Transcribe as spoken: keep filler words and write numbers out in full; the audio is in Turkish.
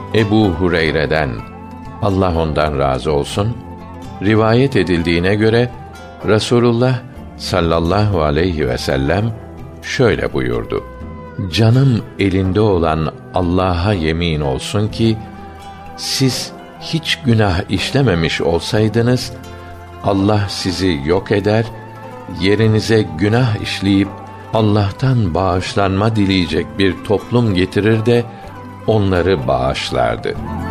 Ebu Hureyre'den, Allah ondan razı olsun, rivayet edildiğine göre Resulullah sallallahu aleyhi ve sellem şöyle buyurdu: Canım elinde olan Allah'a yemin olsun ki siz hiç günah işlememiş olsaydınız, Allah sizi yok eder, yerinize günah işleyip Allah'tan bağışlanma dileyecek bir toplum getirir de onları bağışlardı.